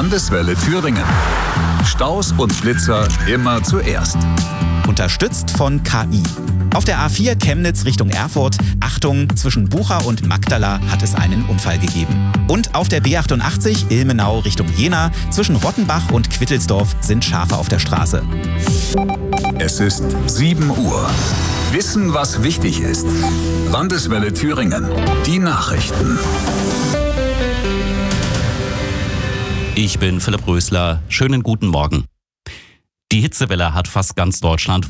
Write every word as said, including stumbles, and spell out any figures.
Landeswelle Thüringen. Staus und Blitzer immer zuerst. Unterstützt von K I. Auf der A vier Chemnitz Richtung Erfurt, Achtung, zwischen Bucha und Magdala hat es einen Unfall gegeben. Und auf der B achtundachtzig Ilmenau Richtung Jena, zwischen Rottenbach und Quittelsdorf sind Schafe auf der Straße. Es ist sieben Uhr. Wissen, was wichtig ist. Landeswelle Thüringen. Die Nachrichten. Ich bin Philipp Rösler. Schönen guten Morgen. Die Hitzewelle hat fast ganz Deutschland